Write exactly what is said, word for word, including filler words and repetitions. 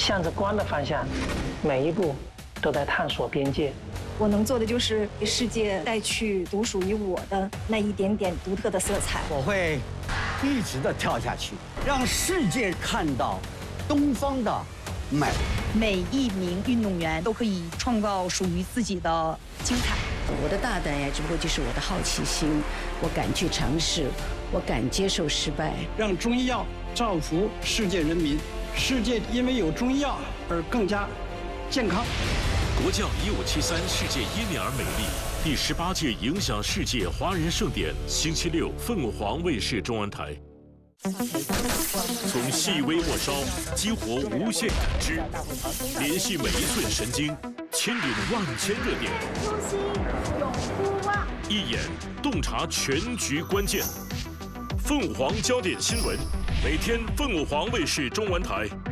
向着光的方向，每一步都在探索边界。 我能做的就是给世界带去独属于我的那一点点独特的色彩。 我会一直的跳下去，让世界看到东方的美。 每一名运动员都可以创造属于自己的精彩。 我的大胆呀，只不过就是我的好奇心，我敢去尝试，我敢接受失败。 让中医药造福世界人民，世界因为有中医药而更加健康。 国教一五七三世界因你而美丽第十八届影响世界华人盛典，星期六凤凰卫视中文台。从细微末梢激活无限感知，联系每一寸神经，牵引万千热点。 初心永不忘， 一眼洞察全局关键。凤凰焦点新闻，每天凤凰卫视中文台